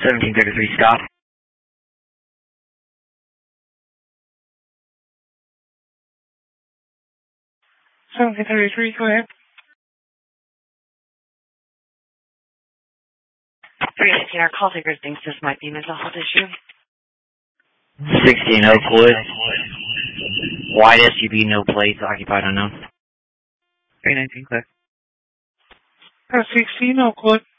1733, stop. 1733, go ahead. 316, our call taker thinks this might be a mental health issue. 16 Oakwood. White SUV, no plates, occupied unknown. 319, clear. 16 Oakwood.